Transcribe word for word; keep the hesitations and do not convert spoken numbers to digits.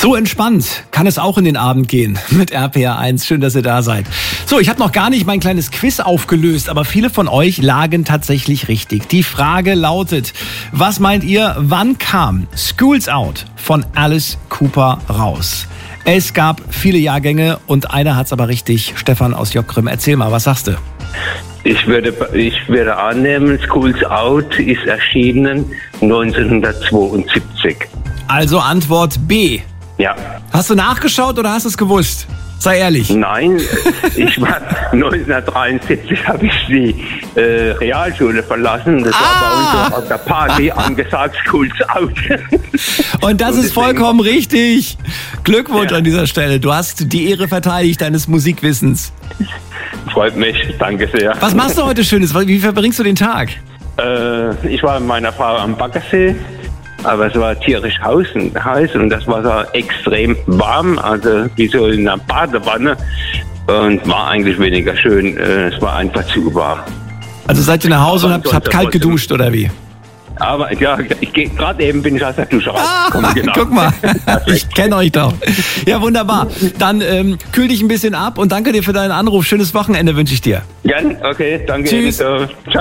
So entspannt kann es auch in den Abend gehen mit R P R eins. Schön, dass ihr da seid. So, ich habe noch gar nicht mein kleines Quiz aufgelöst, aber viele von euch lagen tatsächlich richtig. Die Frage lautet, was meint ihr, wann kam School's Out von Alice Cooper raus? Es gab viele Jahrgänge und einer hat's aber richtig. Stefan aus Jockgrim, erzähl mal, was sagst du? Ich würde, ich würde annehmen, School's Out ist erschienen neunzehnhundertzweiundsiebzig. Also Antwort B. Ja. Hast du nachgeschaut oder hast du es gewusst? Sei ehrlich. Nein, ich war neunzehnhundertdreiundsiebzig habe ich die äh, Realschule verlassen. Das Ah. war bei uns auf der Party angesagt, School's Out. Und das Und ist vollkommen richtig. Glückwunsch Ja. an dieser Stelle. Du hast die Ehre verteidigt deines Musikwissens. Freut mich, danke sehr. Was machst du heute Schönes? Wie verbringst du den Tag? Äh, ich war mit meiner Frau am Baggersee, aber es war tierisch heiß und, heiß und das Wasser extrem warm, also wie so in einer Badewanne, und war eigentlich weniger schön. Äh, es war einfach zu warm. Also seid ihr nach Hause und Aber habt, habt kalt trotzdem- geduscht oder wie? Aber ja, ich gehe gerade eben bin ich aus der Dusche Ah, rausgekommen. Genau. guck mal, ich kenne euch doch. Ja, wunderbar. Dann ähm, kühl dich ein bisschen ab und danke dir für deinen Anruf. Schönes Wochenende wünsche ich dir. Gern, okay, danke. Tschüss. ebenso. Ciao.